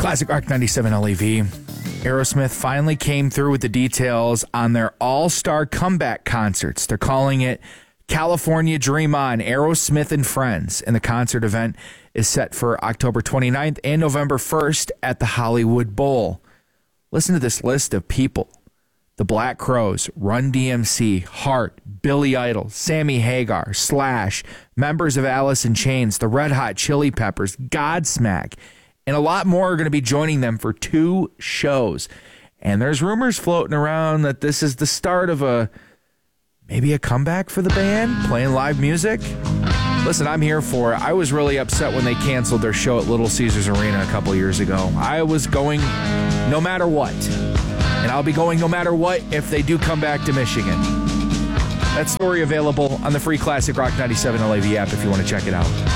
Classic Rock 97 LEV. Aerosmith finally came through with the details on their all-star comeback concerts. They're calling it California Dream On, Aerosmith and Friends. And the concert event is set for October 29th and November 1st at the Hollywood Bowl. Listen to this list of people. The Black Crowes, Run DMC, Heart, Billy Idol, Sammy Hagar, Slash, members of Alice in Chains, the Red Hot Chili Peppers, Godsmack, and a lot more are going to be joining them for 2 shows. And there's rumors floating around that this is the start of maybe a comeback for the band, playing live music. Listen, I'm here for it. I was really upset when they canceled their show at Little Caesars Arena a couple years ago. I was going no matter what. And I'll be going no matter what if they do come back to Michigan. That story available on the free Classic Rock 97 LAV app if you want to check it out.